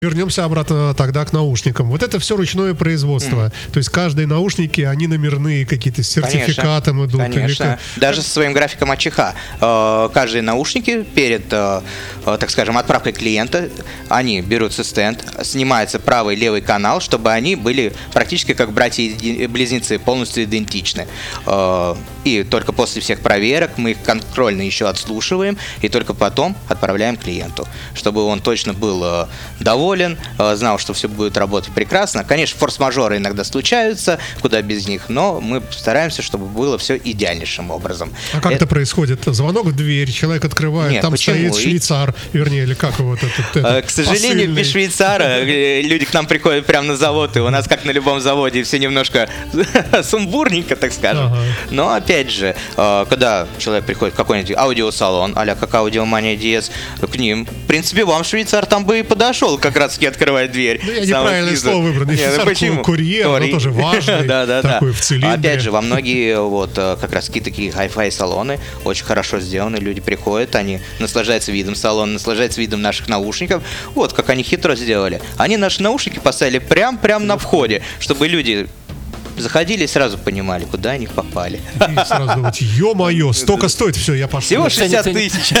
Вернемся обратно тогда к наушникам. Вот это все ручное производство. То есть каждые наушники, они номерные какие-то, с сертификатом идут. Конечно. Даже со своим графиком АЧХ. Каждые наушники перед, так скажем, отправкой клиента, они берутся стенд, снимается правый и левый канал, чтобы они были практически как братья-близнецы, полностью идентичны. И только после всех проверок мы их контрольно еще отслушиваем, и только потом отправляем клиенту, чтобы он точно был доволен, знал, что все будет работать прекрасно. Конечно, форс-мажоры иногда случаются, куда без них, но мы стараемся, чтобы было все идеальнейшим образом. А как это происходит? Звонок в дверь, человек открывает, Нет, там почему? стоит швейцар, вернее, или как его К сожалению, посыльный. без швейцара люди к нам приходят прямо на завод, и у нас, как на любом заводе, все немножко сумбурненько, так скажем. Ага. Но, опять же, когда человек приходит в какой-нибудь аудиосалон, а-ля как Аудиомания DS, к ним, в принципе, вам швейцар там бы и подошел, как раз таки открывает дверь. Ну, я неправильное слово выбрал. Не швейцар, курьер, но тоже важный, такой в цилиндре. Опять же, во многие вот как раз такие хай-фай салоны очень хорошо сделаны, люди приходят, они наслаждаются видом салона, наслаждаются видом наших наушников. Вот как они хитро сделали. Они наши наушники поставили прям на входе, чтобы люди заходили и сразу понимали, куда они попали. И сразу думать, ё-моё, столько стоит, все, я пошел. Всего 60 тысяч.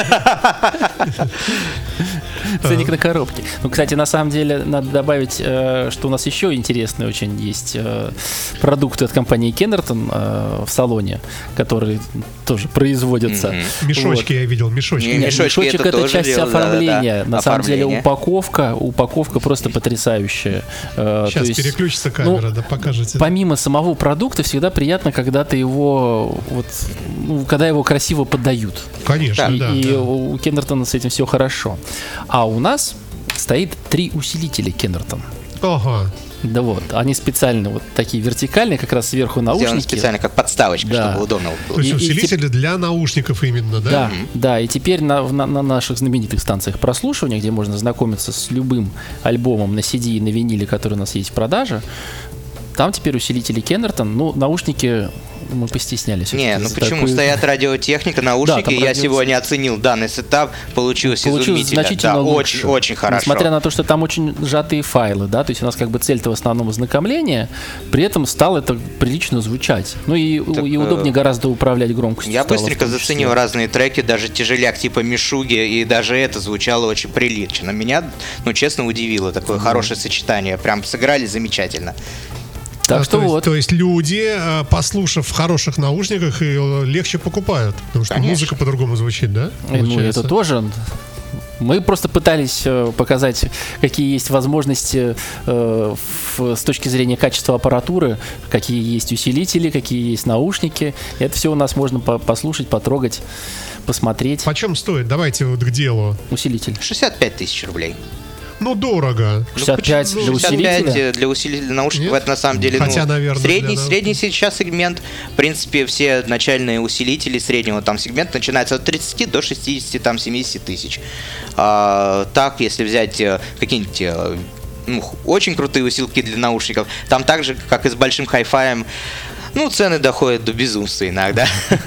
Ценник на коробке. Ну, кстати, на самом деле, надо добавить, что у нас еще интересные очень есть продукты от компании Kenerton в салоне, которые тоже производятся. Мешочки я видел, мешочки. Мешочек это тоже часть дело, оформления. На самом деле оформление. упаковка просто потрясающая. Сейчас переключится камера, да, покажете. Помимо самого продукта, всегда приятно, когда ты его когда его красиво подают. Конечно, да. И у Kenerton с этим все хорошо. А у нас стоит 3 усилителя Kenerton. Ага. Да вот, они специально вот такие вертикальные, как раз сверху наушники. Сделаны специально как подставочка, Да. чтобы удобно было. То есть усилители для наушников именно, да? Да, да, и теперь на наших знаменитых станциях прослушивания, где можно знакомиться с любым альбомом на CD и на виниле, который у нас есть в продаже, там теперь усилители Kenerton. Ну, наушники мы постеснялись. Не, ну почему? Стоят радиотехника, наушники. Да, я сегодня оценил данный сетап, получилось изумительно. Значительно Да, лучше. очень хорошо. Несмотря на то, что там очень сжатые файлы, да, то есть у нас как бы цель-то в основном ознакомление, при этом стало это прилично звучать. Ну и удобнее гораздо управлять громкостью. Я стало, быстренько в том числе. заценил разные треки, даже тяжеляк типа Мишуги, и даже это звучало очень прилично. Меня, ну честно, удивило такое хорошее сочетание. Прям сыграли замечательно. Так что вот. То есть люди, послушав в хороших наушниках, ее легче покупают, потому что Конечно. музыка по-другому звучит, да? Ну, Получается? это тоже. Мы просто пытались показать, какие есть возможности с точки зрения качества аппаратуры, какие есть усилители, какие есть наушники. Это все у нас можно послушать, потрогать, посмотреть. Почем стоит? Давайте вот к делу. Усилитель. 65 тысяч рублей. Ну, дорого. 65 для 65 усилителя. для усилителя наушников, Нет? это на самом деле Хотя, наверное, средний сейчас сегмент. В принципе, все начальные усилители среднего там сегмента начинаются от 30 до 60, там 70 тысяч. Так, если взять какие-нибудь очень крутые усилки для наушников, там так же, как и с большим хай-фаем, цены доходят до безумства иногда.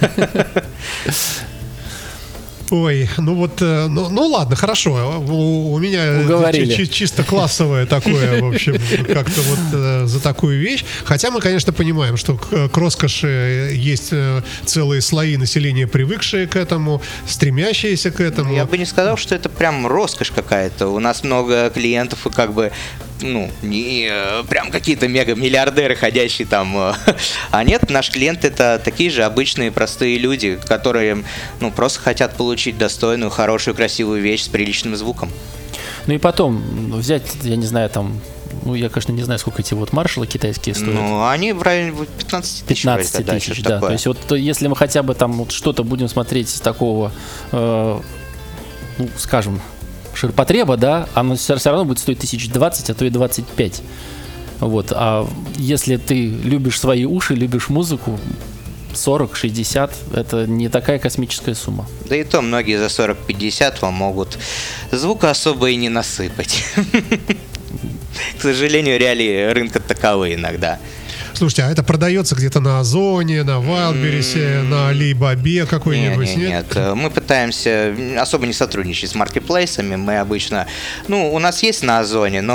Ой, ну ладно, хорошо. У меня чисто классовое такое, в общем, как-то вот за такую вещь. Хотя мы, конечно, понимаем, что к роскоши есть целые слои населения, привыкшие к этому, стремящиеся к этому. Я бы не сказал, что это прям роскошь какая-то. У нас много клиентов, и как бы не прям какие-то мега-миллиардеры, ходящие там. А нет, наш клиент это такие же обычные простые люди, которые просто хотят получить достойную, хорошую, красивую вещь с приличным звуком. Ну и потом взять, я не знаю, там, я, конечно, не знаю, сколько эти вот маршалы китайские стоят. Они в районе 15 тысяч. 15 тысяч, да. То есть вот если мы хотя бы там вот что-то будем смотреть из такого, скажем, ширпотреба, да, оно все равно будет стоить 1020, а то и 25. Вот. А если ты любишь свои уши, любишь музыку, 40-60 это не такая космическая сумма. Да и то многие за 40-50 вам могут звука особо и не насыпать. К сожалению, реалии рынка таковы иногда. Слушайте, а это продается где-то на Озоне, на Wildberries, на Alibaba какой-нибудь? Нет. Мы пытаемся особо не сотрудничать с маркетплейсами. Мы обычно... у нас есть на Озоне, но